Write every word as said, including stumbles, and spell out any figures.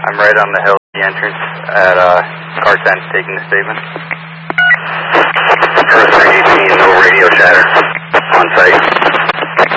I'm right on the hill, the entrance at uh, car ten, taking the statement. Car three eighteen,